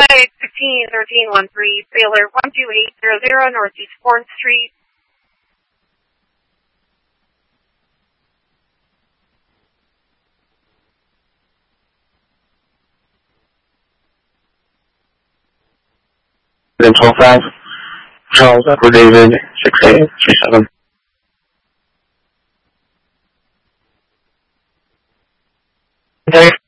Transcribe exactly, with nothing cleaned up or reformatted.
Sky fifteen thirteen one three, Sailor one two eight zero zero, Northeast fourth Street. Then twelve five, Charles Upper David, six eight three seven. Okay.